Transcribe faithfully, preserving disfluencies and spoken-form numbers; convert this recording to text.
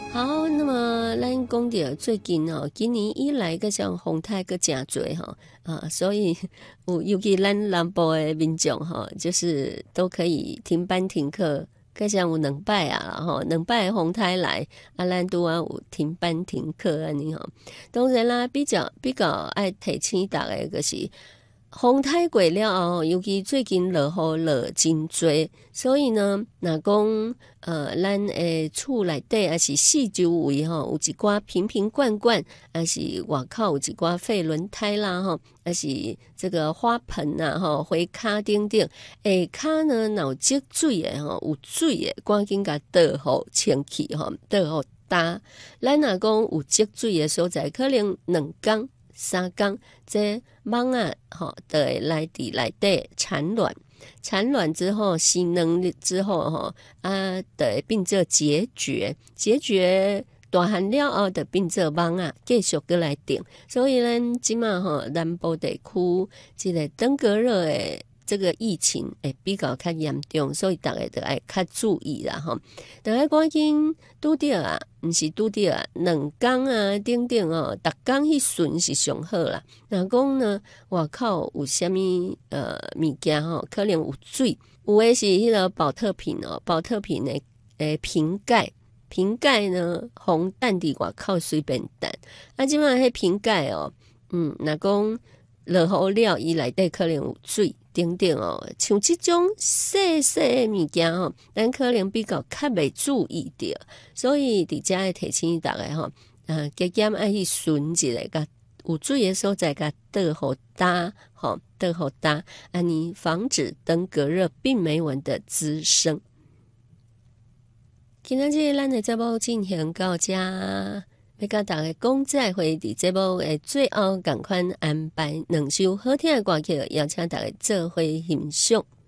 好，那么咱讲到最近哦，今年以来个像风台个真多哈啊，所以有尤其咱南部的民众哈，就是都可以停班停课，个像有两摆啊哈，两摆的风台来啊，咱都啊有停班停课安尼哈。当然啦，比较比较爱提醒大家就是风台过了后，尤其最近落雨落真多，所以呢，若讲呃，咱诶厝内底还是四周围吼，有一寡瓶瓶罐罐，还是外口有一寡废轮胎啦吼，还是这个花盆呐吼，花卡顶顶，下骹呢若有积水诶吼，有水诶，赶紧甲倒好清气吼，倒好打。咱若讲有积水诶所在，可能两工。三工，这蚊啊，吼，就会来伫内底产卵，产卵之后，生两日之后，吼啊，就会变做孑孓，孑孓大汉了后，就变做蚊啊，继续过来叮。所以咱即马吼，南部地区即个登革热诶。这个疫情会比较较严重，所以大家就要较注意啦吼。大家赶紧拄着啊，毋是拄着啊，两工啊，顶顶哦，逐工迄顺是上好啦。若讲呢，外口有啥物呃物件吼，可能有水，有诶是迄个保特瓶哦，保特瓶诶诶瓶盖。瓶盖呢，红蛋伫外口随便蛋，啊，即马迄瓶盖哦，嗯，若讲落雨了，伊内底可能有水。等等哦，像这种细细的物件吼，咱可能比较较未注意到，所以伫遮会提醒大家吼，呃，加减爱去顺一下，甲有水的所在，甲倒互干，吼，倒互干，安尼防止登革热病媒蚊的滋生。今仔日咱的节目进行到遮。要甲大家讲再会，伫节目的最后，共款安排两首好听的歌曲，邀请大家做伙欣赏。